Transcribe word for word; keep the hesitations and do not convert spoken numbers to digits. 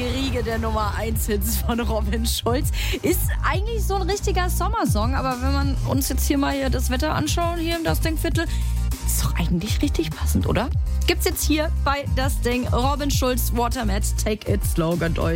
Riege der Nummer eins Hits von Robin Schulz. Ist eigentlich so ein richtiger Sommersong, aber wenn man uns jetzt hier mal hier das Wetter anschauen, hier im Das Ding Viertel, ist doch eigentlich richtig passend, oder? Gibt's jetzt hier bei Das Ding Robin Schulz, Watermat, Take It Slow, gönnt euch.